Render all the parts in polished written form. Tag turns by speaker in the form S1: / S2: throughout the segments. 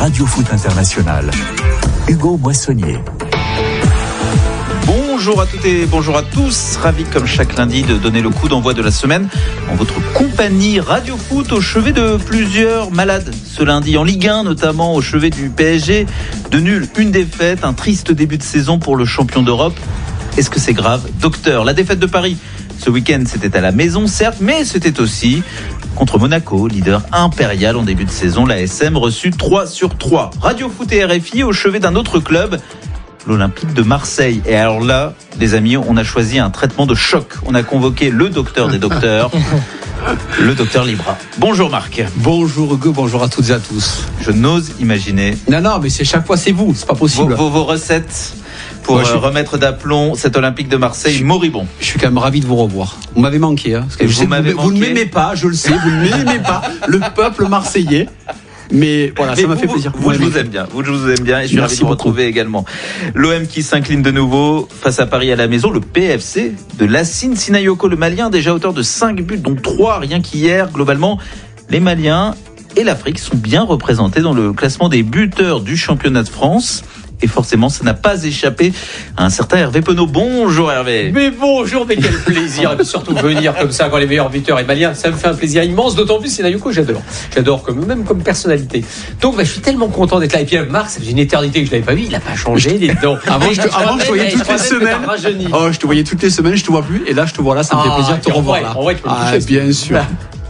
S1: Radio Foot International. Hugo Moissonnier.
S2: Bonjour à toutes et bonjour à tous, ravi comme chaque lundi de donner le coup d'envoi de la semaine en votre compagnie Radio Foot au chevet de plusieurs malades ce lundi en Ligue 1, notamment au chevet du PSG. 2 nuls, 1 défaite, un triste début de saison pour le champion d'Europe. Est-ce que c'est grave, docteur? La défaite de Paris ce week-end, c'était à la maison certes, mais c'était aussi contre Monaco, leader impérial en début de saison. L'ASM reçu 3/3. Radio Foot et RFI au chevet d'un autre club, l'Olympique de Marseille. Et alors là, les amis, on a choisi un traitement de choc. On a convoqué le docteur des docteurs, le docteur Libra. Bonjour Marc.
S3: Bonjour Hugo, bonjour à toutes et à tous.
S2: Je n'ose imaginer.
S3: Non, mais c'est chaque fois c'est vous, c'est pas possible.
S2: Vos recettes pour remettre d'aplomb cet Olympique de Marseille moribond.
S3: Je suis quand même ravi de vous revoir. Vous m'avez manqué. Parce que vous ne m'aimez pas, je le sais, vous ne m'aimez pas, le peuple marseillais. Mais voilà, ça m'a fait plaisir.
S2: Je vous aime bien. Je vous aime bien et je suis ravi de vous retrouver également. L'OM qui s'incline de nouveau face à Paris à la maison. Le PFC de Lassine Sinayoko, le Malien, déjà auteur de 5 buts, dont 3 rien qu'hier. Globalement, les Maliens et l'Afrique sont bien représentés dans le classement des buteurs du championnat de France. Et forcément, ça n'a pas échappé à un certain Hervé Penaud. Bonjour Hervé.
S4: Mais bonjour, mais quel plaisir. Et puis surtout venir comme ça quand les meilleurs buteurs et maliens, ça me fait un plaisir immense. D'autant plus Sinayoko, j'adore comme personnalité. Donc je suis tellement content d'être là. Et puis Marc, ça fait une éternité que je l'avais pas vu. Il n'a pas changé.
S3: Avant, je te voyais toutes les semaines. Oh, je te voyais toutes les semaines, je te vois plus. Et là, je te vois là, ça me fait plaisir de te revoir là. Bien sûr.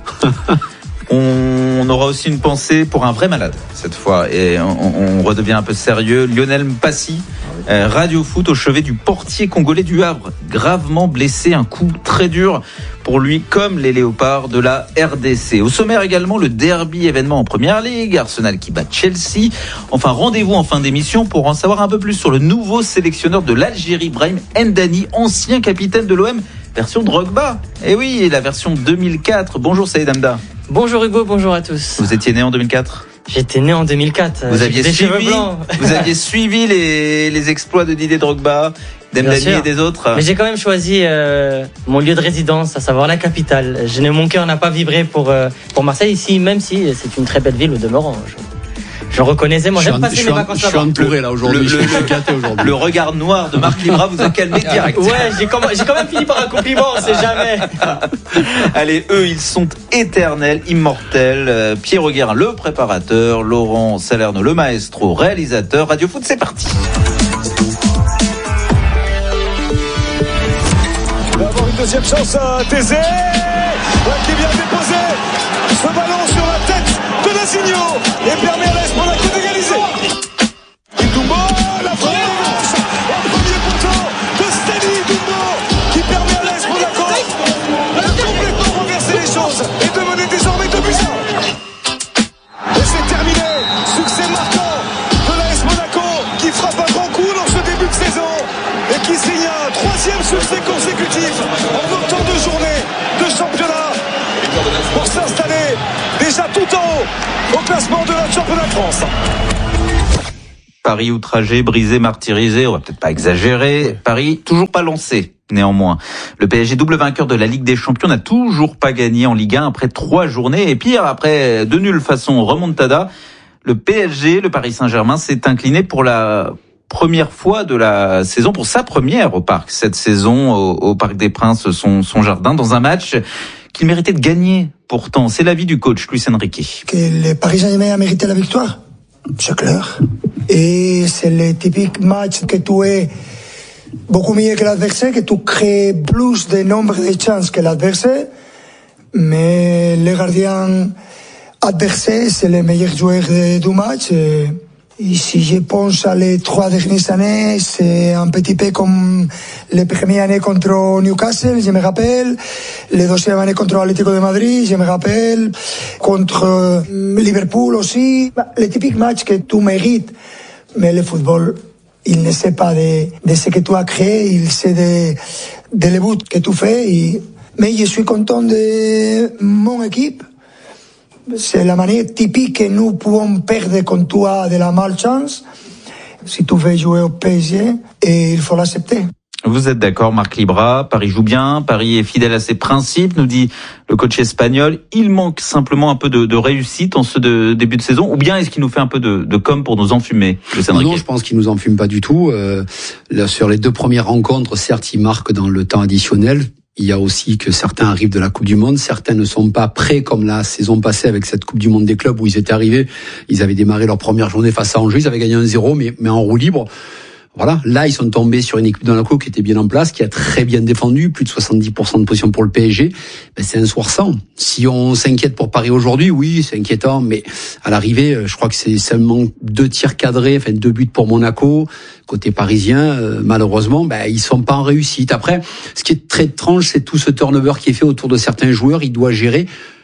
S2: On aura aussi une pensée pour un vrai malade cette fois et on redevient un peu sérieux. Lionel Mpassi, Radio Foot au chevet du portier congolais du Havre, gravement blessé, un coup très dur pour lui comme les léopards de la RDC. Au sommaire également le derby événement en Première Ligue, Arsenal qui bat Chelsea. Enfin, rendez-vous en fin d'émission pour en savoir un peu plus sur le nouveau sélectionneur de l'Algérie, Brahim Ndani, ancien capitaine de l'OM, version Drogba. Et oui, la version 2004. Bonjour Saïd Hamda.
S5: Bonjour Hugo, bonjour à tous.
S2: Vous étiez né en 2004 ?
S5: J'étais né en 2004.
S2: Vous aviez suivi les exploits de Didier Drogba, d'Mdani et des autres.
S5: Mais j'ai quand même choisi mon lieu de résidence, à savoir la capitale. Mon cœur n'a pas vibré pour Marseille ici, même si c'est une très belle ville au demeurant. Je reconnaissais, moi j'aime passer mes vacances là-bas.
S3: Je suis entouré là aujourd'hui, je suis gâté aujourd'hui.
S2: Le regard noir de Marc Libra vous a calmé direct.
S5: Ouais, j'ai quand même fini par un compliment, on sait jamais.
S2: Allez, eux ils sont éternels, immortels. Pierre Guérin, le préparateur, Laurent Salerno, le maestro, réalisateur. Radio Foot, c'est parti.
S6: Il va avoir une deuxième chance à Thésée, qui vient déposer ce ballon sur la tête de Nazinho et permet à l'AS Monaco d'égaliser. Dumbo, la frappe de gauche au premier poteau de Steny Dumbo qui permet à l'AS Monaco de complètement renverser les choses et de mener désormais 2-1. Et c'est terminé, succès marquant de l'AS Monaco qui frappe un grand coup dans ce début de saison et qui signe un 3e succès consécutif en autant de journées de championnat pour s'installer déjà tout en haut au classement de la championnat de France.
S2: Paris outragé, brisé, martyrisé, on va peut-être pas exagérer. Paris toujours pas lancé. Néanmoins, le PSG double vainqueur de la Ligue des Champions n'a toujours pas gagné en Ligue 1 après 3 journées. Et pire, après 2 nuls façon remontada, le PSG, le Paris Saint-Germain, s'est incliné pour la première fois de la saison, pour sa première au Parc. Cette saison au Parc des Princes, son jardin, dans un match qu'il méritait de gagner. Pourtant, c'est l'avis du coach Luis Enrique.
S7: Que le Paris Saint-Germain a mérité la victoire, c'est clair. Et c'est le typique match que tu es beaucoup mieux que l'adversaire, que tu crées plus de nombre de chances que l'adversaire. Mais le gardien adversaire, c'est le meilleur joueur du match. Et si je pense à les 3 dernières années, c'est un petit peu comme les premières années contre Newcastle, je me rappelle, les 2e années contre l'Atlético de Madrid, je me rappelle, contre Liverpool aussi. Le typique match que tu mérites, mais le football, il ne sait pas de ce que tu as créé, il sait de les buts que tu fais. Mais je suis content de mon équipe. C'est la manière typique que nous pouvons perdre quand tu as de la malchance. Si tu veux jouer au PSG, et il faut l'accepter.
S2: Vous êtes d'accord, Marc Libra, Paris joue bien, Paris est fidèle à ses principes, nous dit le coach espagnol. Il manque simplement un peu de réussite en ce début de saison, ou bien est-ce qu'il nous fait un peu de com pour nous enfumer, Luis Enrique?
S3: Non, je pense qu'il nous enfume pas du tout. Là, sur les 2 premières rencontres, certes, il marque dans le temps additionnel. Il y a aussi que certains arrivent de la Coupe du Monde, certains ne sont pas prêts comme la saison passée avec cette Coupe du Monde des clubs où ils étaient arrivés, ils avaient démarré leur première journée face à Angers, ils avaient gagné 1-0 mais en roue libre. Voilà, là ils sont tombés sur une équipe de Monaco qui était bien en place, qui a très bien défendu, plus de 70% de position pour le PSG. C'est un soir sans. Si on s'inquiète pour Paris aujourd'hui, oui, c'est inquiétant, mais à l'arrivée, je crois que c'est seulement 2 tirs cadrés, 2 buts pour Monaco. Côté parisien, malheureusement, ils sont pas en réussite. Après, ce qui est très étrange, c'est tout ce turnover qui est fait autour de certains joueurs. Il doit gérer.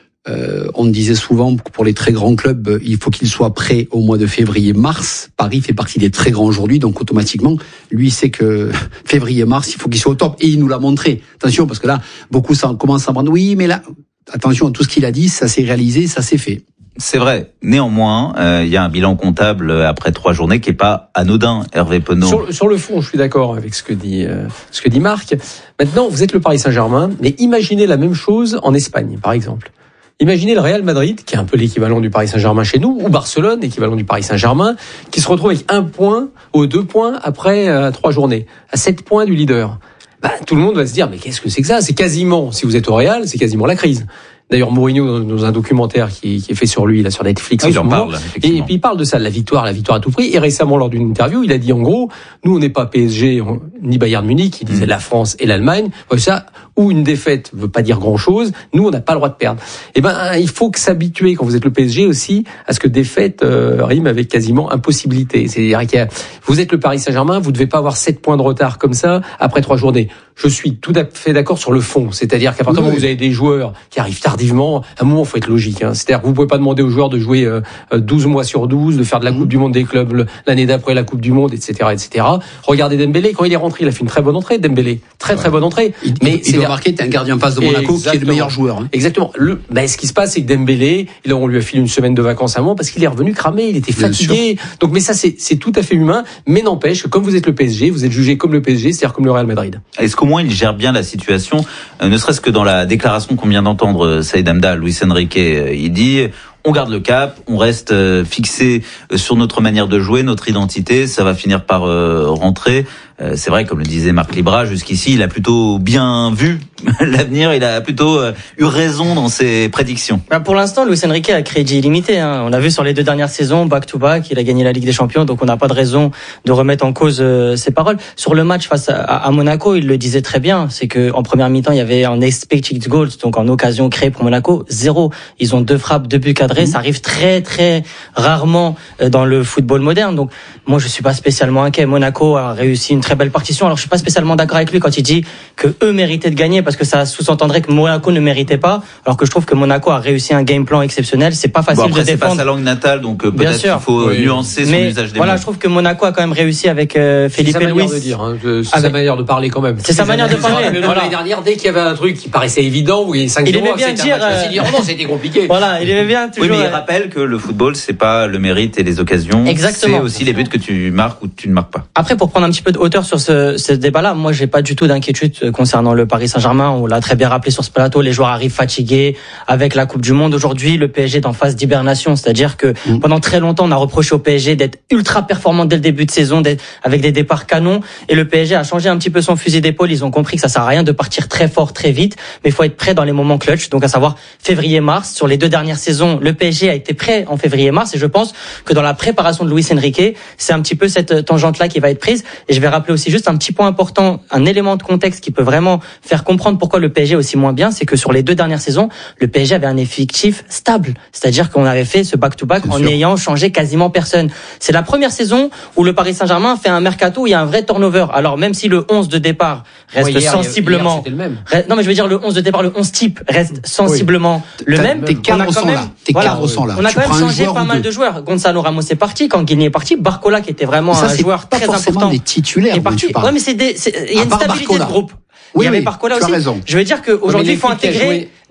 S3: On disait souvent que pour les très grands clubs, il faut qu'ils soient prêts au mois de février-mars. Paris fait partie des très grands aujourd'hui, donc automatiquement, lui sait que février-mars, il faut qu'il soit au top. Et il nous l'a montré. Attention, parce que là, beaucoup commencent à prendre. Oui, mais là, attention, tout ce qu'il a dit, ça s'est réalisé, ça s'est fait.
S2: C'est vrai. Néanmoins, il y a un bilan comptable après 3 journées qui est pas anodin, Hervé Penaud.
S4: Sur le fond, je suis d'accord avec ce que dit Marc. Maintenant, vous êtes le Paris Saint-Germain, mais imaginez la même chose en Espagne, par exemple. Imaginez le Real Madrid, qui est un peu l'équivalent du Paris Saint-Germain chez nous, ou Barcelone, l'équivalent du Paris Saint-Germain, qui se retrouve avec 1 point ou 2 points après 3 journées, à 7 points du leader. Tout le monde va se dire, mais qu'est-ce que c'est que ça? C'est quasiment, si vous êtes au Real, c'est quasiment la crise. D'ailleurs, Mourinho, dans un documentaire qui est fait sur lui, là, sur Netflix,
S2: il en parle.
S4: Et puis il parle de ça, de la victoire à tout prix. Et récemment, lors d'une interview, il a dit en gros, nous, on n'est pas PSG ni Bayern Munich, il disait la France et l'Allemagne. Ça, où une défaite veut pas dire grand-chose, nous, on n'a pas le droit de perdre. Il faut que s'habituer, quand vous êtes le PSG aussi, à ce que défaite rime avec quasiment impossibilité. C'est-à-dire que vous êtes le Paris Saint-Germain, vous devez pas avoir 7 points de retard comme ça après 3 journées. Je suis tout à fait d'accord sur le fond. C'est-à-dire qu'à partir du moment où vous avez des joueurs qui arrivent tardivement, à un moment, il faut être logique. C'est-à-dire que vous pouvez pas demander aux joueurs de jouer 12 mois sur 12, de faire de la Coupe du Monde des clubs l'année d'après la Coupe du Monde, etc., etc. Regardez Dembélé, quand il est rentré, il a fait une très bonne entrée, Dembélé. Très bonne entrée.
S3: Mais il doit marquer, t'es un gardien en face de Monaco qui est le meilleur joueur.
S4: Exactement. Ce qui se passe, c'est que Dembélé, on lui a filé une semaine de vacances à un moment parce qu'il est revenu cramé, il était fatigué. Donc, mais ça, c'est tout à fait humain. Mais n'empêche que comme vous êtes le PSG, vous êtes jugé comme le PSG, c'est-à-dire comme le Real Madrid.
S2: Est-ce qu'au moins il gère bien la situation, ne serait-ce que dans la déclaration qu'on vient d'entendre, Saïd Hamda, Luis Enrique, il dit on garde le cap, on reste fixé sur notre manière de jouer, notre identité, ça va finir par rentrer. C'est vrai, comme le disait Marc Libra, jusqu'ici, il a plutôt bien vu l'avenir, il a plutôt eu raison dans ses prédictions.
S5: Pour l'instant, Luis Enrique a crédit illimité. On a vu sur les 2 dernières saisons, back-to-back, il a gagné la Ligue des Champions, donc on n'a pas de raison de remettre en cause ses paroles. Sur le match face à Monaco, il le disait très bien, c'est que en première mi-temps, il y avait un expected goals, donc en occasion créée pour Monaco, 0. Ils ont 2 frappes, 2 buts cadrés, ça arrive très très rarement dans le football moderne. Donc moi, je suis pas spécialement inquiet. Monaco a réussi une très belle partition. Alors je suis pas spécialement d'accord avec lui quand il dit que eux méritaient de gagner, parce que ça sous-entendrait que Monaco ne méritait pas, alors que je trouve que Monaco a réussi un game plan exceptionnel. C'est pas facile de défendre.
S2: C'est pas sa langue natale, donc peut-être qu'il faut nuancer son usage des mots.
S5: Je trouve que Monaco a quand même réussi avec Felipe Luis.
S4: C'est sa manière de parler quand même.
S5: C'est sa manière de parler.
S4: L'année dernière, dès qu'il y avait un truc qui paraissait évident, où il y a 5
S5: il aimait bien dire
S4: non, c'était compliqué.
S5: Voilà, il aimait bien toujours.
S2: Oui, mais il rappelle que le football, c'est pas le mérite et les occasions.
S5: Exactement.
S2: C'est aussi les buts que tu marques ou tu ne marques pas.
S5: Après, pour prendre un petit peu de hauteur sur ce débat-là, moi, j'ai pas du tout d'inquiétude concernant le Paris Saint-Germain. On l'a très bien rappelé sur ce plateau. Les joueurs arrivent fatigués avec la Coupe du Monde. Aujourd'hui, le PSG est en phase d'hibernation. C'est-à-dire que pendant très longtemps, on a reproché au PSG d'être ultra performant dès le début de saison, avec des départs canons. Et le PSG a changé un petit peu son fusil d'épaule. Ils ont compris que ça sert à rien de partir très fort, très vite. Mais il faut être prêt dans les moments clutch. Donc, à savoir février-mars. Sur les 2 dernières saisons, le PSG a été prêt en février-mars. Et je pense que dans la préparation de Luis Enrique, c'est un petit peu cette tangente-là qui va être prise. Et je vais rappeler aussi juste un petit point important, un élément de contexte qui peut vraiment faire comprendre pourquoi le PSG est aussi moins bien, c'est que sur les 2 dernières saisons, le PSG avait un effectif stable. C'est-à-dire qu'on avait fait ce back-to-back en ayant changé quasiment personne. C'est la première saison où le Paris Saint-Germain fait un mercato où il y a un vrai turnover. Alors même si le 11 de départ reste sensiblement...
S4: Hier, le même.
S5: Non, mais je veux dire le 11 de départ, le 11 type reste sensiblement le même.
S3: Tes cadres sont là.
S5: On a quand même changé pas mal de joueurs. Gonzalo Ramos est parti, Kanguini est parti, Barcola qui était vraiment un joueur très important.
S3: Des titulaires.
S5: Est parti. Ouais, mais il y a une stabilité de groupe.
S3: Oui,
S5: il y avait Barcola aussi.
S3: Raison.
S5: Je veux dire qu'aujourd'hui, il faut intégrer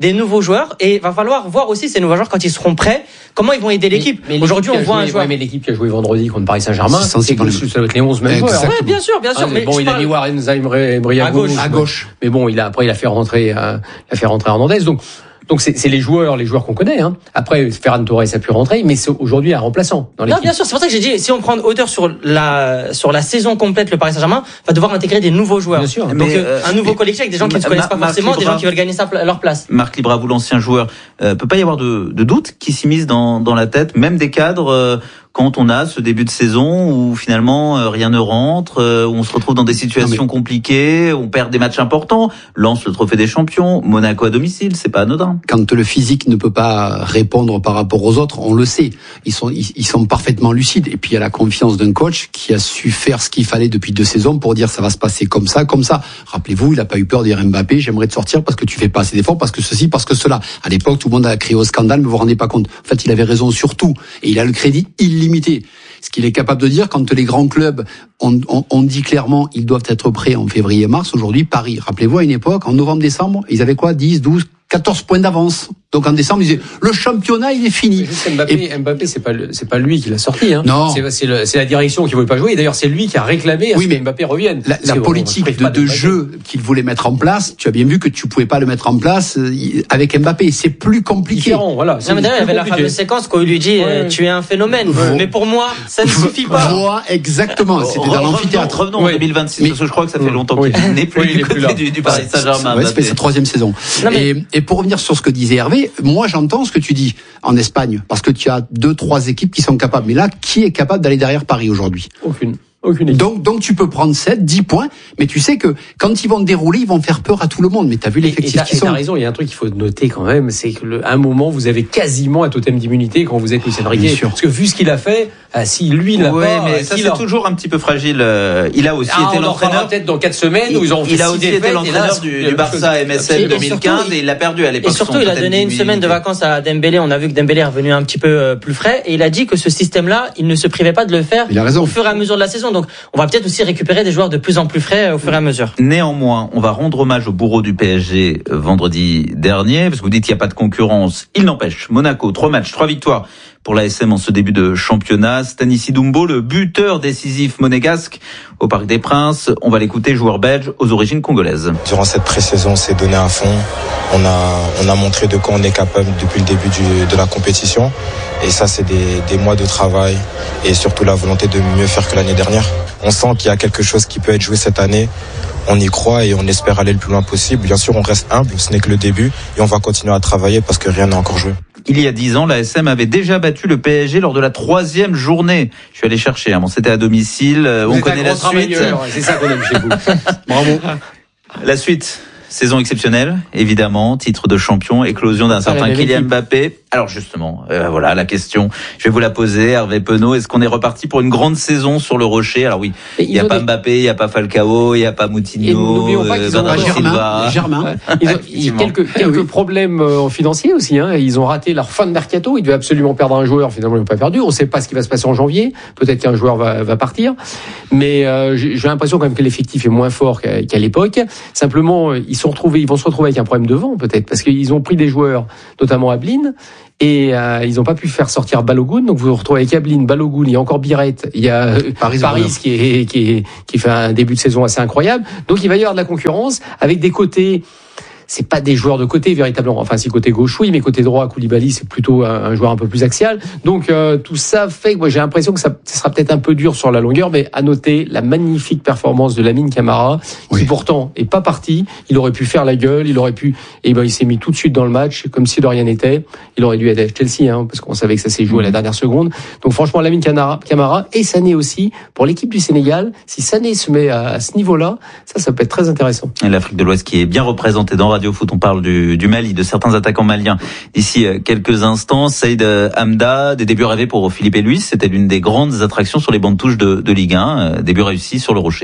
S5: des nouveaux joueurs et il va falloir voir aussi ces nouveaux joueurs quand ils seront prêts, comment ils vont aider l'équipe.
S4: Mais
S5: aujourd'hui, on voit un joueur.
S4: Mais l'équipe qui a joué vendredi contre Paris Saint-Germain,
S3: C'est
S4: ça va être les 11 mêmes joueurs.
S5: Ouais, bien sûr.
S4: Mais bon, il a mis Warren Zaïre
S3: à gauche.
S4: Mais bon, il a fait rentrer Hernandez. Donc c'est les joueurs qu'on connaît. Hein. Après, Ferran Torres a pu rentrer, mais c'est aujourd'hui un remplaçant dans l'équipe.
S5: Non, bien sûr, c'est pour ça que j'ai dit, si on prend hauteur sur la saison complète, le Paris Saint-Germain va devoir intégrer des nouveaux joueurs.
S4: Bien sûr.
S5: Donc un nouveau collectif avec des gens qui ne se connaissent pas forcément, des gens qui veulent gagner leur place.
S2: Marc Libra, vous l'ancien joueur, peut pas y avoir de doute qui s'immisce dans la tête, même des cadres. Quand on a ce début de saison où finalement rien ne rentre, où on se retrouve dans des situations compliquées, on perd des matchs importants, lance le trophée des champions, Monaco à domicile, c'est pas anodin.
S3: Quand le physique ne peut pas répondre par rapport aux autres, on le sait. Ils sont parfaitement lucides. Et puis il y a la confiance d'un coach qui a su faire ce qu'il fallait depuis 2 saisons pour dire ça va se passer comme ça, comme ça. Rappelez-vous, il a pas eu peur de dire Mbappé, j'aimerais te sortir parce que tu fais pas assez d'efforts, parce que ceci, parce que cela. À l'époque, tout le monde a crié au scandale, mais vous vous rendez pas compte. En fait, il avait raison sur tout. Et il a le crédit illimité. Ce qu'il est capable de dire quand les grands clubs on dit clairement ils doivent être prêts en février-mars. Aujourd'hui, Paris, rappelez-vous, à une époque, en novembre-décembre, ils avaient quoi, 10, 12, 14 points d'avance. Donc en décembre, ils disaient le championnat il est fini.
S4: Mbappé, c'est pas lui qui l'a sorti. Hein.
S3: Non,
S4: c'est la direction qui voulait pas jouer. Et d'ailleurs, c'est lui qui a réclamé à ce que Mbappé revienne.
S3: La politique de jeu qu'il voulait mettre en place, tu as bien vu que tu pouvais pas le mettre en place avec Mbappé. C'est plus compliqué.
S4: Différent, voilà.
S5: Non, mais d'ailleurs, il y avait la fameuse séquence où il lui dit tu es un phénomène. Mais pour moi, ça ne suffit pas.
S3: Moi, exactement. C'était dans l'amphithéâtre.
S2: Revenons en 2026, parce que je crois que ça fait longtemps qu'il n'est plus du côté du Paris Saint-Germain.
S3: Ouais, c'est sa 3e saison. Et pour revenir sur ce que disait Hervé, moi j'entends ce que tu dis en Espagne, parce que tu as 2-3 équipes qui sont capables. Mais là, qui est capable d'aller derrière Paris aujourd'hui ?
S4: Aucune équipe.
S3: Donc tu peux prendre 7, 10 points, mais tu sais que quand ils vont dérouler, ils vont faire peur à tout le monde. Mais t'as vu l'effectif qui sont.
S4: T'as raison, il y a un truc qu'il faut noter quand même, c'est que un moment, vous avez quasiment un totem d'immunité quand vous êtes Luis Enrique. Parce que vu ce qu'il a fait, si lui l'a pas,
S2: mais ça c'est toujours un petit peu fragile. Il a aussi été l'entraîneur.
S4: Peut-être dans 4 semaines où ils ont fait
S2: il a aussi été l'entraîneur du Barça MSN 2015 et il l'a perdu à l'époque.
S5: Et surtout, il a donné une semaine de vacances à Dembélé. On a vu que Dembélé est revenu un petit peu plus frais et il a dit que ce système-là, il ne se privait pas de le faire au fur et à mesure de la saison. Donc, on va peut-être aussi récupérer des joueurs de plus en plus frais au fur et à mesure.
S2: Néanmoins, on va rendre hommage au bourreau du PSG vendredi dernier, parce que vous dites qu'il n'y a pas de concurrence. Il n'empêche, Monaco, 3 matchs, 3 victoires pour l'ASM en ce début de championnat. Stanissi Doumbó, le buteur décisif monégasque au Parc des Princes. On va l'écouter, joueur belge aux origines congolaises.
S8: Durant cette pré-saison, on s'est donné à fond. On a montré de quoi on est capable depuis le début de la compétition. Et ça, c'est des mois de travail et surtout la volonté de mieux faire que l'année dernière. On sent qu'il y a quelque chose qui peut être joué cette année. On y croit et on espère aller le plus loin possible. Bien sûr, on reste humble, ce n'est que le début et on va continuer à travailler parce que rien n'est encore joué.
S2: Il y a 10 ans, l'ASM avait déjà battu le PSG lors de la 3e journée. Je suis allé chercher, bon, c'était à domicile, on connaît la suite.
S4: C'est ça qu'on aime chez vous. Bravo.
S2: La suite. Saison exceptionnelle, évidemment, titre de champion, éclosion d'un certain Kylian Mbappé. Alors justement, voilà la question. Je vais vous la poser, Hervé Penaud. Est-ce qu'on est reparti pour une grande saison sur le Rocher ? Alors oui, il n'y a pas Mbappé, il n'y a pas Falcao, il n'y a pas Moutinho,
S3: Germain.
S4: Il y a quelques problèmes financiers aussi. Hein. Ils ont raté leur fin de mercato. Ils devaient absolument perdre un joueur. Finalement, ils n'ont pas perdu. On ne sait pas ce qui va se passer en janvier. Peut-être qu'un joueur va partir. Mais j'ai l'impression quand même que l'effectif est moins fort qu'à l'époque. Simplement, ils vont se retrouver avec un problème de vent peut-être parce qu'ils ont pris des joueurs, notamment Ablin, et ils n'ont pas pu faire sortir Balogun. Donc vous vous retrouvez avec Ablin, Balogun, il y a encore Biret, il y a Paris qui fait un début de saison assez incroyable. Donc il va y avoir de la concurrence avec des côtés. C'est pas des joueurs de côté véritablement. Enfin, si côté gauche oui, mais côté droit, Koulibaly c'est plutôt un joueur un peu plus axial. Donc tout ça fait que moi j'ai l'impression que ça sera peut-être un peu dur sur la longueur, mais à noter la magnifique performance de Lamine Camara, qui pourtant est pas parti. Il aurait pu faire la gueule, il s'est mis tout de suite dans le match comme si de rien n'était. Il aurait dû être à Chelsea, parce qu'on savait que ça s'est joué à la dernière seconde. Donc franchement, Lamine Camara et Sané aussi pour l'équipe du Sénégal. Si Sané se met à ce niveau-là, ça peut être très intéressant.
S2: Et l'Afrique de l'Ouest qui est bien représentée dans Radio Foot, on parle du Mali, de certains attaquants maliens. D'ici quelques instants, Saïd Hamda, des débuts rêvés pour Philippe et Luis, c'était l'une des grandes attractions sur les bancs de touche de Ligue 1, début réussi sur le Rocher.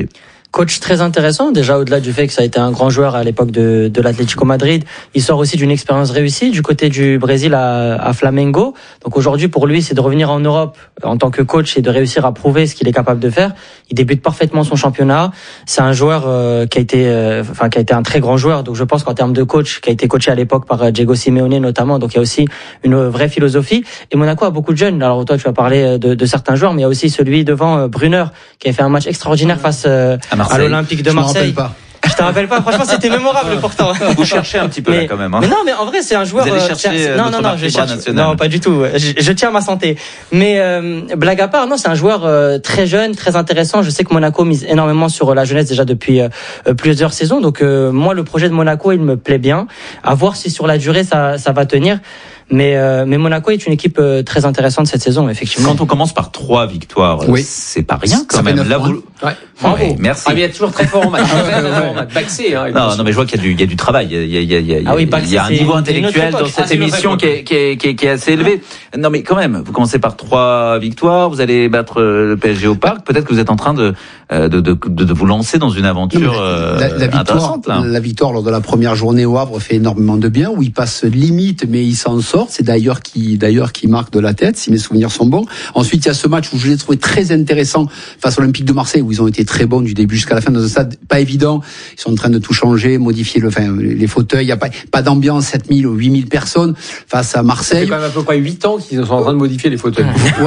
S5: Coach très intéressant, déjà au-delà du fait que ça a été un grand joueur à l'époque de l'Atlético Madrid, il sort aussi d'une expérience réussie du côté du Brésil à Flamengo. Donc aujourd'hui pour lui c'est de revenir en Europe en tant que coach et de réussir à prouver ce qu'il est capable de faire. Il débute parfaitement son championnat. C'est un joueur qui a été un très grand joueur. Donc je pense qu'en termes de coach, qui a été coaché à l'époque par Diego Simeone notamment, donc il y a aussi une vraie philosophie. Et Monaco a beaucoup de jeunes. Alors toi tu vas parler de certains joueurs, mais il y a aussi celui devant Brunner qui a fait un match extraordinaire face à l'Olympique de Marseille. Je te rappelle pas, franchement c'était mémorable pourtant.
S2: Vous cherchez un petit peu là quand même. Hein.
S5: Mais non, mais en vrai c'est un joueur.
S2: Vous allez chercher
S5: non, je cherche. Non, pas du tout. Je tiens à ma santé. Mais blague à part, non, c'est un joueur très jeune, très intéressant. Je sais que Monaco mise énormément sur la jeunesse déjà depuis plusieurs saisons. Donc moi le projet de Monaco il me plaît bien. À voir si sur la durée ça va tenir. Mais Monaco est une équipe très intéressante cette saison, effectivement.
S2: Quand on commence par 3 victoires, c'est pas rien quand même. Là, vous...
S4: Ouais,
S2: merci.
S4: Ah, mais il y a toujours très fort en match. Baxé, hein,
S2: non, mais je vois qu'il y a du travail. Il y a un niveau intellectuel dans cette émission qui est assez élevé. Non, mais quand même, vous commencez par 3 victoires, vous allez battre le PSG au Parc. Peut-être que vous êtes en train de vous lancer dans une aventure intéressante.
S3: La victoire lors de la première journée au Havre fait énormément de bien, où il passe limite, mais il s'en sort. C'est d'ailleurs qui marque de la tête, si mes souvenirs sont bons. Ensuite, il y a ce match où je l'ai trouvé très intéressant face à l'Olympique de Marseille, où ils ont été très bons du début jusqu'à la fin, dans un stade pas évident. Ils sont en train de tout changer, modifier les fauteuils. Il n'y a pas d'ambiance, 7000 ou 8000 personnes face à Marseille.
S4: Ça fait quand même à peu près 8 ans qu'ils sont en train de modifier les fauteuils.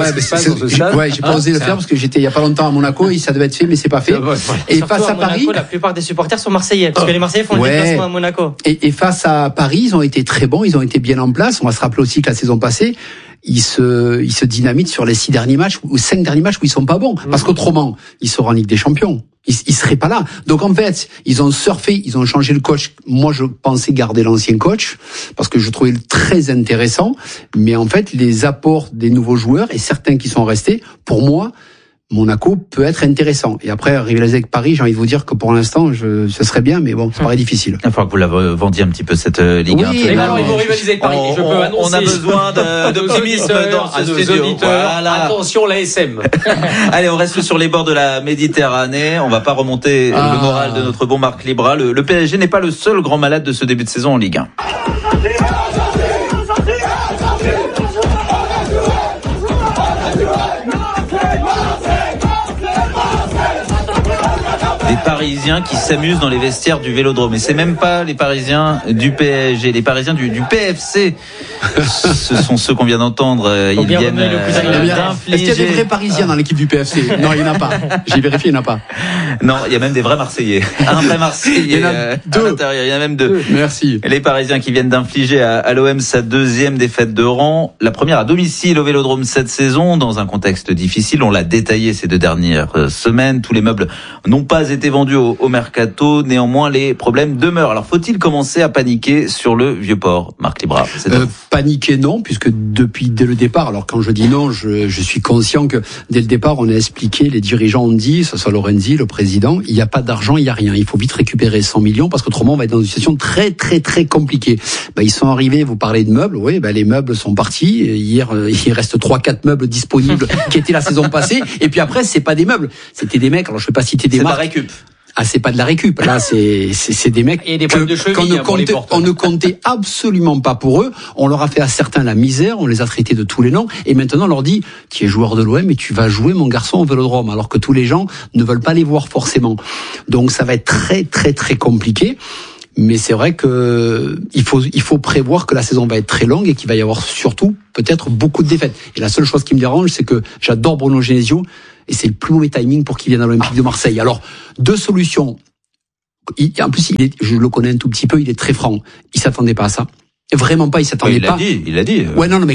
S3: J'ai pas osé le faire parce que j'étais il y a pas longtemps à Monaco et ça devait être fait, mais c'est pas fait.
S5: Et face à Paris, la plupart des supporters sont marseillais, parce que les Marseillais font le déplacement à Monaco.
S3: Et face à Paris, ils ont été très bons, ils ont été bien en place. On va se rappeler aussi que la saison passée, ils se dynamitent sur les 6 derniers matchs ou 5 derniers matchs où ils sont pas bons. Parce qu'autrement, ils seront en Ligue des Champions. Ils seraient pas là. Donc en fait, ils ont surfé, ils ont changé le coach. Moi, je pensais garder l'ancien coach parce que je trouvais très intéressant. Mais en fait, les apports des nouveaux joueurs et certains qui sont restés, pour moi, Monaco peut être intéressant. Et après, rivaliser avec Paris, j'ai envie de vous dire que pour l'instant, ce serait bien, mais bon, ça paraît difficile.
S2: Il va falloir que vous la vendiez un petit peu cette Ligue 1.
S4: Oui, mais alors, ils vont rivaliser avec Paris. Je peux annoncer.
S2: On a besoin d'optimisme dans ce studio.
S4: Voilà. Attention, l'ASM.
S2: Allez, on reste sur les bords de la Méditerranée. On va pas remonter le moral de notre bon Marc Libra. Le PSG n'est pas le seul grand malade de ce début de saison en Ligue 1. Des Parisiens qui s'amusent dans les vestiaires du Vélodrome. Et c'est même pas les Parisiens du PSG, les Parisiens du PFC. Ce sont ceux qu'on vient d'entendre. Ils viennent
S3: Est-ce qu'il y a des vrais Parisiens dans l'équipe du PFC? Non, il n'y en a pas. J'ai vérifié, il n'y en a pas.
S2: Non, il y a même des vrais Marseillais. Un vrai Marseillais.
S3: Il y en a deux.
S2: À l'intérieur. Il y en a même 2.
S3: Merci.
S2: Les Parisiens qui viennent d'infliger à l'OM sa 2e défaite de rang. La première à domicile au Vélodrome cette saison, dans un contexte difficile. On l'a détaillé ces 2 dernières semaines. Tous les meubles n'ont pas été vendus au mercato. Néanmoins, les problèmes demeurent. Alors, faut-il commencer à paniquer sur le Vieux-Port, Marc Libra?
S3: Paniquer, non, puisque dès le départ, alors quand je dis non, je suis conscient que dès le départ, on a expliqué, les dirigeants ont dit, ce soit Lorenzi, le président, il n'y a pas d'argent, il n'y a rien. Il faut vite récupérer 100 millions parce qu'autrement, on va être dans une situation très, très, très compliquée. Ils sont arrivés, vous parlez de meubles, oui, les meubles sont partis. Hier, il reste 3-4 meubles disponibles qui étaient la saison passée. Et puis après, c'est pas des meubles, c'était des mecs, alors je ne vais pas citer des marques.
S2: C'est de la récup.
S3: Ah, c'est pas de la récup. Là, c'est des mecs qu'on ne comptait absolument pas pour eux. On leur a fait à certains la misère, on les a traités de tous les noms. Et maintenant, on leur dit, tu es joueur de l'OM et tu vas jouer, mon garçon, au Vélodrome. Alors que tous les gens ne veulent pas les voir forcément. Donc, ça va être très, très, très compliqué. Mais c'est vrai que il faut prévoir que la saison va être très longue et qu'il va y avoir surtout peut-être beaucoup de défaites. Et la seule chose qui me dérange, c'est que j'adore Bruno Genesio et c'est le plus mauvais timing pour qu'il vienne à l'Olympique de Marseille. Alors, 2 solutions. En plus, je le connais un tout petit peu, il est très franc. Il s'attendait pas à ça. Vraiment pas, il s'attendait pas.
S2: Il l'a dit.
S3: Ouais, non, mais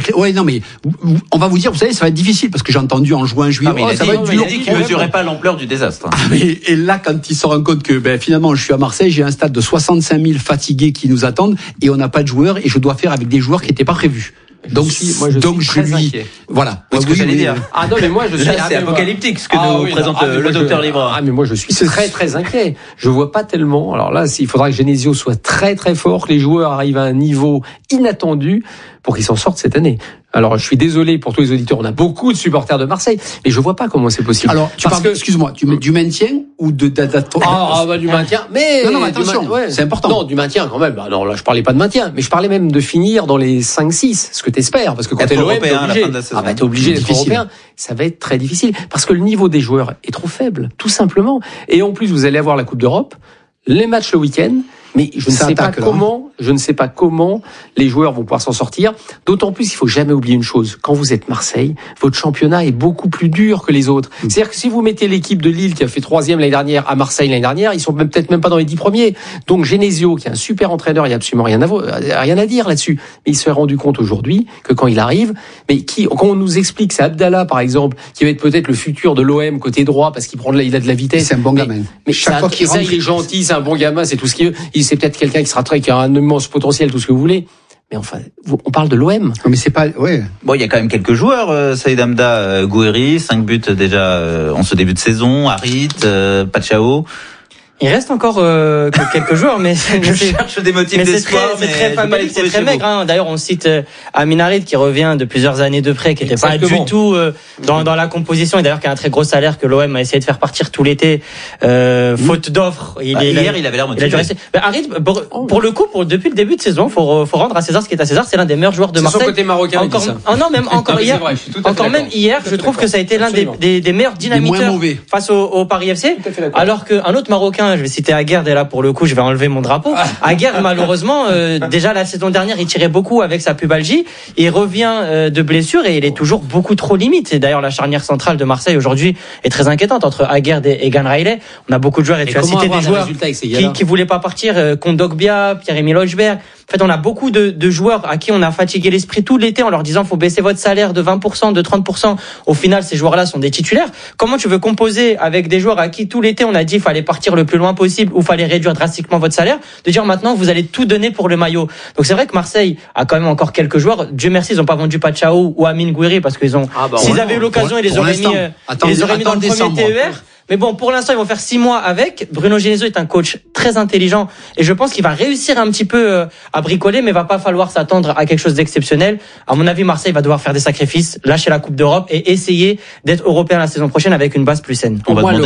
S3: on va vous dire, vous savez, ça va être difficile parce que j'ai entendu en juin, juillet,
S2: ça va être dur. Il a dit qu'il mesurait pas l'ampleur du désastre.
S3: Et là, quand il se rend compte que, finalement, je suis à Marseille, j'ai un stade de 65 000 fatigués qui nous attendent et on n'a pas de joueurs et je dois faire avec des joueurs qui n'étaient pas prévus. Donc je lui voilà.
S2: C'est ce que j'allais dire.
S4: Ah non, mais moi je suis
S2: c'est apocalyptique ce que nous présente le docteur Libra.
S4: Ah mais moi je suis très très inquiet. Je vois pas tellement. Alors là, il faudra que Genesio soit très très fort, que les joueurs arrivent à un niveau inattendu pour qu'ils s'en sortent cette année. Alors, je suis désolé pour tous les auditeurs, on a beaucoup de supporters de Marseille, mais je vois pas comment c'est possible.
S3: Alors, excuse-moi, du maintien ou du
S4: maintien, mais...
S3: Non, attention, c'est important.
S4: Non, du maintien quand même. Non, là, je parlais pas de maintien, mais je parlais même de finir dans les 5-6, ce que t'espères, parce que quand t'es l'OM, t'es obligé. T'es obligé d'être européen. Ça va être très difficile, parce que le niveau des joueurs est trop faible, tout simplement. Et en plus, vous allez avoir la Coupe d'Europe, les matchs le week-end, mais je ne sais pas comment les joueurs vont pouvoir s'en sortir. D'autant plus, il faut jamais oublier une chose. Quand vous êtes Marseille, votre championnat est beaucoup plus dur que les autres. C'est-à-dire que si vous mettez l'équipe de Lille qui a fait 3e l'année dernière à Marseille l'année dernière, ils sont peut-être même pas dans les 10 premiers. Donc Genesio, qui est un super entraîneur, il y a absolument rien à dire là-dessus. Mais il se est rendu compte aujourd'hui que quand il arrive, quand on nous explique, c'est Abdallah par exemple, qui va être peut-être le futur de l'OM côté droit parce qu'il il a de la vitesse.
S3: C'est un bon gamin.
S4: Mais chaque fois qu'il rentre, il est gentil, c'est un bon gamin, c'est tout ce qu'il veut. C'est peut-être quelqu'un qui a un immense potentiel, tout ce que vous voulez. Mais enfin, on parle de l'OM.
S3: Mais c'est pas, ouais.
S2: Bon, il y a quand même quelques joueurs, Saïd Hamda, Gouiri, 5 buts déjà en ce début de saison, Harit, Pachao.
S5: Il reste encore quelques joueurs, mais
S2: je cherche des motifs d'espoir,
S5: mais c'est très maigre. Hein. D'ailleurs, on cite Amin Harit qui revient de plusieurs années de près, qui n'était pas du tout dans la composition, et d'ailleurs qui a un très gros salaire que l'OM a essayé de faire partir tout l'été, faute d'offres.
S2: Hier, il avait l'air motivé.
S5: Harit, pour le coup, depuis le début de saison, faut rendre à César ce qui est à César. C'est l'un des meilleurs joueurs de Marseille.
S4: C'est son côté marocain.
S5: Encore même hier, je trouve que ça a été l'un des meilleurs dynamiteurs face au Paris FC, alors qu'un autre Marocain, je vais citer Aguerd, et là pour le coup je vais enlever mon drapeau. Aguerd, malheureusement, déjà la saison dernière il tirait beaucoup avec sa pubalgie, il revient de blessure et il est toujours beaucoup trop limite. Et d'ailleurs la charnière centrale de Marseille aujourd'hui est très inquiétante entre Aguerd et Gan Riley. On a beaucoup de joueurs, et tu as cité des joueurs qui voulaient pas partir, Kondogbia, Pierre-Emile Hojberg. En fait, on a beaucoup de joueurs à qui on a fatigué l'esprit tout l'été en leur disant faut baisser votre salaire de 20%, de 30%. Au final, ces joueurs-là sont des titulaires. Comment tu veux composer avec des joueurs à qui tout l'été on a dit il fallait partir le plus loin possible ou fallait réduire drastiquement votre salaire, de dire maintenant vous allez tout donner pour le maillot. Donc c'est vrai que Marseille a quand même encore quelques joueurs. Dieu merci, ils n'ont pas vendu Pachao ou Amine Gouiri parce qu'ils ont, s'ils avaient eu l'occasion, ils les auraient mis dans le premier TER. Mais bon, pour l'instant, ils vont faire 6 mois avec. Bruno Genesio est un coach très intelligent et je pense qu'il va réussir un petit peu à bricoler, mais il va pas falloir s'attendre à quelque chose d'exceptionnel. À mon avis, Marseille va devoir faire des sacrifices, lâcher la Coupe d'Europe et essayer d'être européen la saison prochaine avec une base plus saine.
S4: Pour moi, le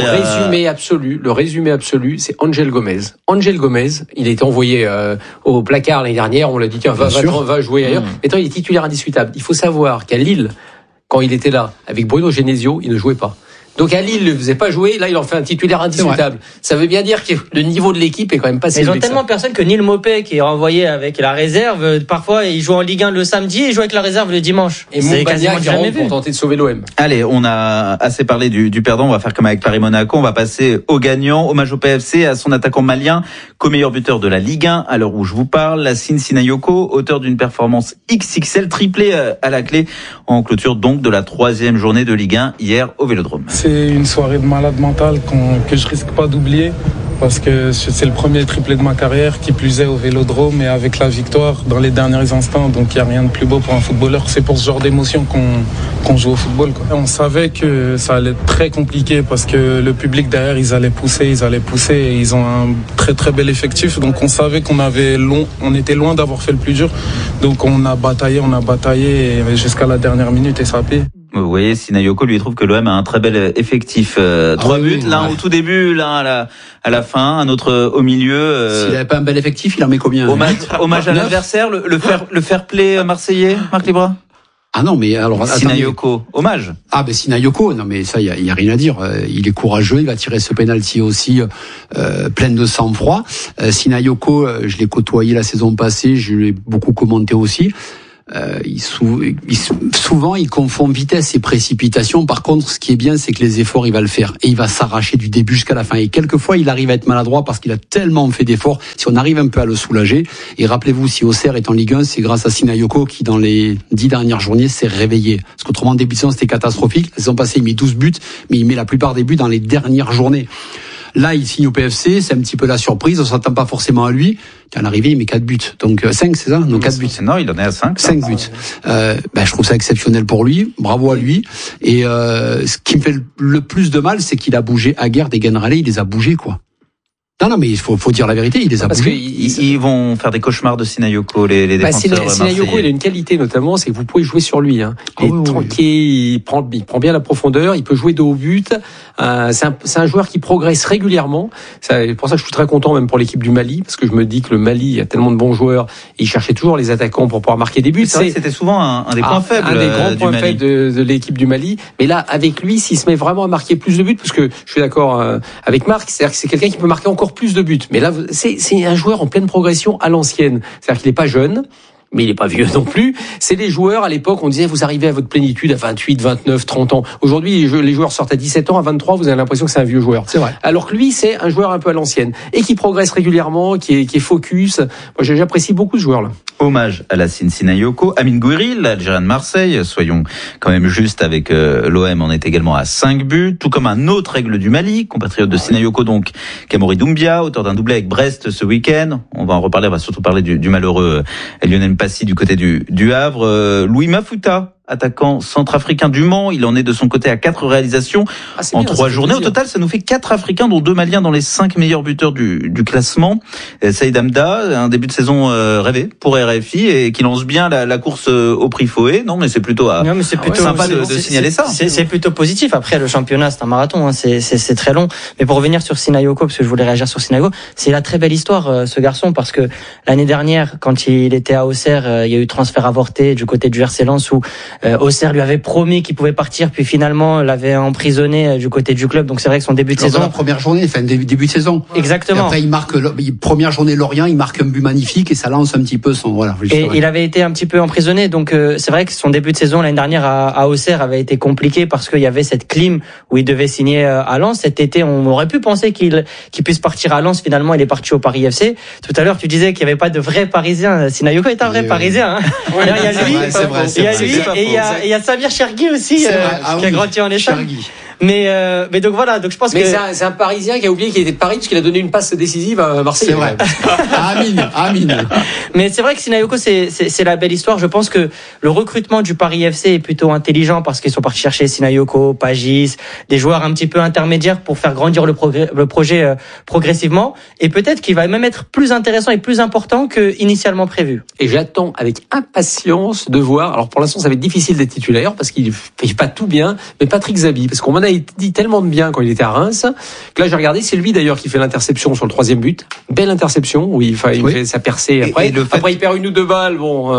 S4: résumé absolu, c'est Angel Gomez. Angel Gomez, il a été envoyé au placard l'année dernière. On l'a dit tiens, va jouer ailleurs. Maintenant, il est titulaire indiscutable. Il faut savoir qu'à Lille, quand il était là avec Bruno Genesio, il ne jouait pas. Donc à Lille, il ne faisait pas jouer, là il en fait un titulaire indiscutable. Ça veut bien dire que le niveau de l'équipe est quand même pas si élevé.
S5: Ils ont tellement personne que Neil Maupay, qui est renvoyé avec la réserve, parfois il joue en Ligue 1 le samedi et il joue avec la réserve le dimanche.
S4: Et c'est quasiment jamais vu pour tenter de sauver l'OM.
S2: Allez, on a assez parlé du perdant, on va faire comme avec Paris-Monaco, on va passer au gagnant. Hommage au PFC, à son attaquant malien, co-meilleur buteur de la Ligue 1, à l'heure où je vous parle, Lassine Sinayoko, auteur d'une performance XXL, triplé à la clé, en clôture donc de la 3e journée de Ligue 1 hier au Vélodrome.
S9: C'est une soirée de malade mental que je risque pas d'oublier parce que c'est le premier triplé de ma carrière, qui plus est au Vélodrome et avec la victoire dans les derniers instants. Donc il n'y a rien de plus beau pour un footballeur. C'est pour ce genre d'émotion qu'on joue au football, quoi. On savait que ça allait être très compliqué parce que le public derrière, ils allaient pousser et ils ont un très très bel effectif. Donc on savait on était loin d'avoir fait le plus dur. Donc on a bataillé jusqu'à la dernière minute et ça a payé.
S2: Vous voyez, Sinayoko lui trouve que l'OM a un très bel effectif. 3 buts, l'un au tout début, l'un à la fin, un autre au milieu.
S3: S'il n'avait pas un bel effectif, il en met combien?
S2: Hommage à l'adversaire, le fair play marseillais, Marc Libra.
S3: Ah non, mais alors
S2: Sinayoko, hommage.
S3: Ah ben Sinayoko, non mais ça il y a rien à dire. Il est courageux, il va tirer ce penalty aussi plein de sang-froid. Sinayoko, je l'ai côtoyé la saison passée, je l'ai beaucoup commenté aussi. Souvent, il confond vitesse et précipitation. Par contre, ce qui est bien, c'est que les efforts, il va le faire. Et il va s'arracher du début jusqu'à la fin. Et quelquefois, il arrive à être maladroit parce qu'il a tellement fait d'efforts. Si on arrive un peu à le soulager. Et rappelez-vous, si Auxerre est en Ligue 1, c'est grâce à Sinayoko qui, dans les 10 dernières journées, s'est réveillé. Parce qu'autrement, début de saison, c'était catastrophique. La saison passée, il met 12 buts, mais il met la plupart des buts dans les dernières journées. Là, il signe au PFC, c'est un petit peu la surprise, on s'attend pas forcément à lui. À l'arrivée, il met 4 buts. Donc 5, c'est ça? Non, 4 buts.
S2: Non, il en est à 5.
S3: 5 buts. Je trouve ça exceptionnel pour lui. Bravo à lui. Et ce qui me fait le plus de mal, c'est qu'il a bougé Aguerd et Gan Riley, il les a bougés, quoi. Non, mais il faut dire la vérité, il les a
S4: parce
S3: bougés.
S2: Ils vont faire des cauchemars de Sinayoko, les défenseurs
S4: Sinayoko, il a une qualité notamment, c'est que vous pouvez jouer sur lui. Il est tranquille, il prend bien la profondeur, il peut jouer de haut but. C'est un joueur qui progresse régulièrement. C'est pour ça que je suis très content même pour l'équipe du Mali, parce que je me dis que le Mali a tellement de bons joueurs, il cherchait toujours les attaquants pour pouvoir marquer des buts.
S2: C'était souvent un des points faibles.
S4: Un des grands points faibles de l'équipe du Mali. Mais là, avec lui, s'il se met vraiment à marquer plus de buts, parce que je suis d'accord avec Marc, c'est-à-dire que c'est quelqu'un qui peut marquer encore plus de buts. Mais là, c'est un joueur en pleine progression à l'ancienne. C'est-à-dire qu'il n'est pas jeune, mais il n'est pas vieux non plus. C'est les joueurs, à l'époque, on disait, vous arrivez à votre plénitude à 28, 29, 30 ans. Aujourd'hui, les joueurs sortent à 17 ans, à 23, vous avez l'impression que c'est un vieux joueur.
S3: C'est vrai.
S4: Alors que lui, c'est un joueur un peu à l'ancienne. Et qui progresse régulièrement, qui est focus. Moi, j'apprécie beaucoup ce joueur-là.
S2: Hommage à Lassine Sinayoko. Amine Gouiri, l'Algérien de Marseille, soyons quand même justes avec l'OM, en est également à 5 buts, tout comme un autre aigle du Mali, compatriote de Sinayoko, donc Kamori Doumbia, auteur d'un doublé avec Brest ce week-end. On va en reparler, on va surtout parler du malheureux Lionel Passy du côté du Havre. Louis Mafouta, attaquant centrafricain du Mans, il en est de son côté à 4 réalisations en 3 journées. Au total, ça nous fait 4 Africains, dont 2 Maliens dans les 5 meilleurs buteurs du classement. Saïd Hamda, un début de saison rêvé pour RFI et qui lance bien la course au prix Foé. Non, mais c'est plutôt sympa de signaler ça.
S5: C'est plutôt positif. Après, le championnat, c'est un marathon, c'est très long. Mais pour revenir sur Sinayoko, parce que je voulais réagir sur Sinayoko, c'est la très belle histoire, ce garçon, parce que l'année dernière, quand il était à Auxerre, il y a eu transfert avorté du côté du RC Lens où Auxerre lui avait promis qu'il pouvait partir, puis finalement l'avait emprisonné du côté du club. Donc c'est vrai que son début de saison,
S3: la première journée, début de saison.
S5: Exactement.
S3: Et après il marque première journée Lorient, il marque un but magnifique et ça lance un petit peu son
S5: Et il avait été un petit peu emprisonné. Donc c'est vrai que son début de saison l'année dernière à Auxerre avait été compliqué parce qu'il y avait cette clim où il devait signer à Lens. Cet été, on aurait pu penser qu'il puisse partir à Lens. Finalement, il est parti au Paris FC. Tout à l'heure, tu disais qu'il n'y avait pas de vrai Parisien. Sinayoko est un vrai Parisien. Il y a lui, et il y a Samir Chergui aussi, qui a grandi en Espagne. Mais donc voilà, donc je pense que
S4: c'est un Parisien qui a oublié qu'il était de Paris parce qu'il a donné une passe décisive à Marseille.
S3: C'est vrai. Amine.
S5: Mais c'est vrai que Sinayoko, c'est la belle histoire. Je pense que le recrutement du Paris FC est plutôt intelligent parce qu'ils sont partis chercher Sinayoko, Pagis, des joueurs un petit peu intermédiaires pour faire grandir le projet progressivement. Et peut-être qu'il va même être plus intéressant et plus important que initialement prévu.
S4: Et j'attends avec impatience de voir. Alors pour l'instant, ça va être difficile d'être titulaire parce qu'il fait pas tout bien. Mais Patrick Zabi, parce qu'on m'en a dit tellement de bien quand il était à Reims que là j'ai regardé, c'est lui d'ailleurs qui fait l'interception sur le 3e but, belle interception où il fait sa percée après. Après il perd 1 ou 2 balles,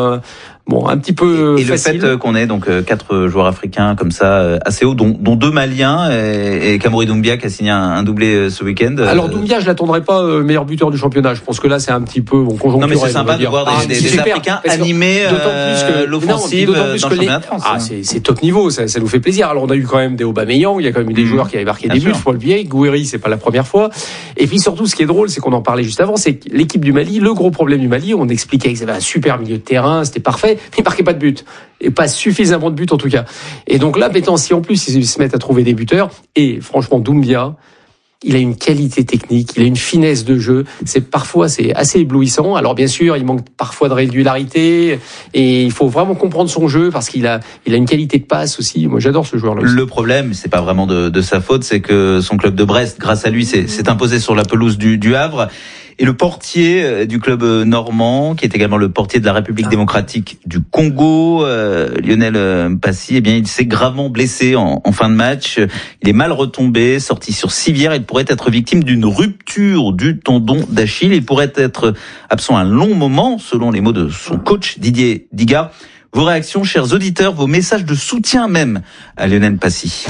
S4: un petit peu
S2: et
S4: facile.
S2: Le fait qu'on ait donc 4 joueurs africains comme ça assez hauts, dont 2 Maliens et Kamori Doumbia qui a signé un doublé ce week-end.
S4: Alors Doumbia, je l'attendrai pas meilleur buteur du championnat. Je pense que là c'est un petit peu conjoncturel.
S2: Non mais c'est sympa de voir des Africains animer l'offensive dans le championnat de France.
S4: C'est top niveau, ça nous fait plaisir. Alors on a eu quand même des Aubameyang, il y a quand même eu des joueurs qui avaient marqué des buts, faut le oublier. Gouiri, c'est pas la première fois. Et puis surtout, ce qui est drôle, c'est qu'on en parlait juste avant, c'est que l'équipe du Mali, le gros problème du Mali, on expliquait qu'ils avaient un super milieu de terrain, c'était parfait, mais ils marquaient pas de but. Et pas suffisamment de buts en tout cas. Et donc là, maintenant, si en plus ils se mettent à trouver des buteurs, et franchement, Doumbia, il a une qualité technique, il a une finesse de jeu. Parfois c'est assez éblouissant. Alors bien sûr, il manque parfois de régularité et il faut vraiment comprendre son jeu parce qu'il a une qualité de passe aussi. Moi, j'adore ce joueur-là.
S2: Le problème, c'est pas vraiment de sa faute, c'est que son club de Brest, grâce à lui, s'est imposé sur la pelouse du Havre. Et le portier du club normand, qui est également le portier de la République démocratique du Congo, Lionel Passy, il s'est gravement blessé en fin de match. Il est mal retombé, sorti sur civière. Il pourrait être victime d'une rupture du tendon d'Achille. Il pourrait être absent un long moment, selon les mots de son coach Didier Diga. Vos réactions, chers auditeurs, vos messages de soutien même à Lionel Passy.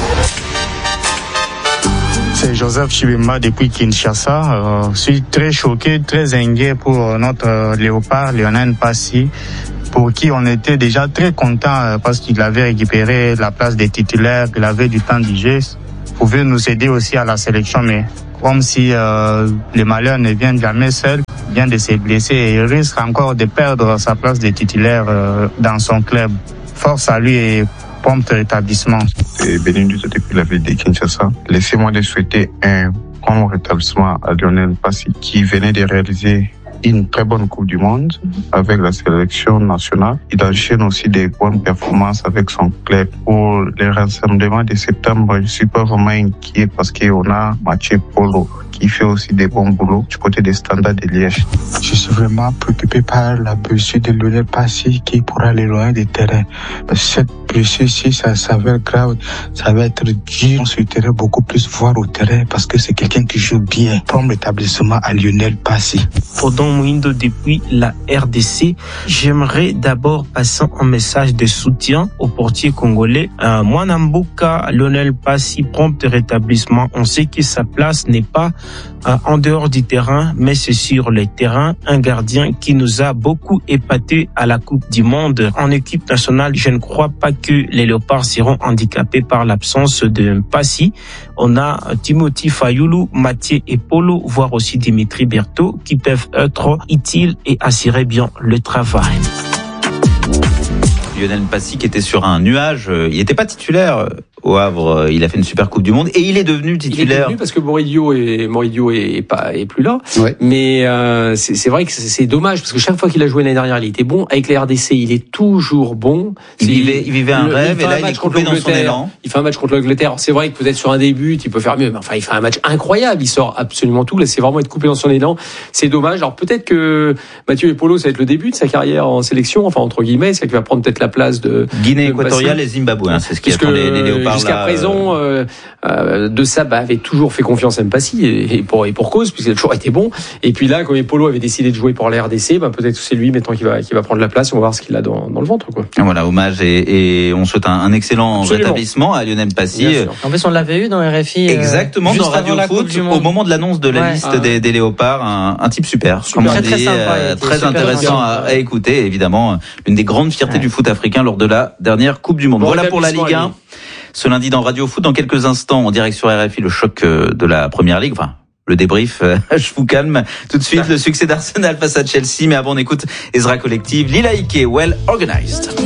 S10: C'est Joseph Chibimba depuis Kinshasa. Je suis très choqué, très inquiet pour notre léopard Lionel Passy, pour qui on était déjà très content parce qu'il avait récupéré la place des titulaires, qu'il avait du temps de jeu. Il pouvait nous aider aussi à la sélection, mais comme si les malheurs ne viennent jamais seuls, il vient de se blesser et il risque encore de perdre sa place de titulaire dans son club. Force à lui et prompt rétablissement.
S11: Et Benindus depuis la ville de Kinshasa. Laissez-moi de souhaiter un bon rétablissement à Lionel Passy qui venait de réaliser une très bonne Coupe du Monde avec la sélection nationale. Il enchaîne aussi des bonnes performances avec son club. Pour les rassemblements de septembre, je suis pas vraiment inquiet parce qu'on a Mathieu Polo qui qui fait aussi des bons boulots du côté des Standards de Liège.
S10: Je suis vraiment préoccupé par la blessure de Lionel Passy qui pourra aller loin des terrains. Cette blessure-ci, ça s'avère grave. Ça va être dur sur le terrain, beaucoup plus voir au terrain parce que c'est quelqu'un qui joue bien. Prendre l'établissement à Lionel Passy.
S12: Odon Mouindo depuis la RDC. J'aimerais d'abord passer un message de soutien au portier congolais. Mwanambuka, Lionel Passy, prompt rétablissement. On sait que sa place n'est pas en dehors du terrain, mais c'est sur les terrains. Un gardien qui nous a beaucoup épaté à la Coupe du Monde. En équipe nationale, je ne crois pas que les Léopards seront handicapés par l'absence de Passy. On a Timothy Fayoulou, Mathieu Epolo, voire aussi Dimitri Berthaud, qui peuvent être utiles et assurer bien le travail.
S2: Lionel Passy qui était sur un nuage, il n'était pas titulaire au Havre, il a fait une super Coupe du Monde et il est devenu titulaire.
S4: Il est devenu parce que Morillo est plus là.
S3: Ouais.
S4: Mais c'est vrai que c'est dommage parce que chaque fois qu'il a joué l'année dernière, il était bon. Avec la RDC, il est toujours bon.
S2: Il vivait un rêve et là il est coupé dans son élan.
S4: Il fait un match contre l'Angleterre. C'est vrai que peut-être sur un début, il peut faire mieux, mais enfin il fait un match incroyable. Il sort absolument tout. Là, c'est vraiment être coupé dans son élan. C'est dommage. Alors peut-être que Mathieu Epolo, ça va être le début de sa carrière en sélection, enfin entre guillemets, c'est qu'il va prendre peut-être la place de
S2: Guinée équatoriale et Zimbabwe. Hein, c'est ce qui attend les Léopards.
S4: Jusqu'à présent, De Sab avait toujours fait confiance à Mpassi et pour cause, puisqu'il a toujours été bon. Et puis là, comme Epolo avait décidé de jouer pour la RDC, peut-être que c'est lui maintenant qui va prendre la place. On va voir ce qu'il a dans le ventre, quoi.
S2: Voilà, hommage et on souhaite un excellent rétablissement à Lionel Passy.
S5: En plus, on l'avait eu dans RFI.
S2: Exactement, dans Radio Foot, au moment de l'annonce de la liste des Léopards, un type super. Comme on dit,
S5: très sympa,
S2: très intéressant à écouter. Évidemment, l'une des grandes fiertés du foot africain lors de la dernière Coupe du Monde. Voilà pour la Ligue 1. Ce lundi dans Radio Foot, dans quelques instants, en direct sur RFI, le choc de la Première Ligue. Enfin, le débrief, je vous calme. Tout de suite, le succès d'Arsenal face à Chelsea. Mais avant, on écoute Ezra Collective, Lila Ike, Well Organized.